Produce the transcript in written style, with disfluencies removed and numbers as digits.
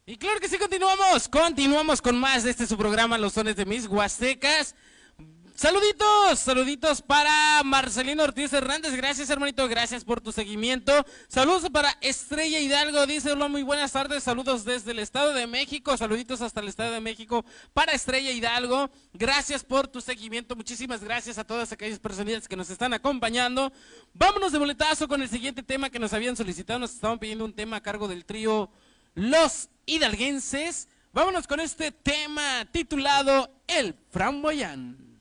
Y claro que sí, continuamos con más de su programa Los Sones de Mis Huastecas. Saluditos para Marcelino Ortiz Hernández, gracias hermanito, gracias por tu seguimiento. Saludos para Estrella Hidalgo, dice hola, muy buenas tardes, saludos desde el Estado de México, saluditos hasta el Estado de México para Estrella Hidalgo, gracias por tu seguimiento, muchísimas gracias a todas aquellas personas que nos están acompañando. Vámonos de boletazo con el siguiente tema que nos habían solicitado, nos estaban pidiendo un tema a cargo del trío Los Hidalguenses. Vámonos con este tema titulado El Framboyán.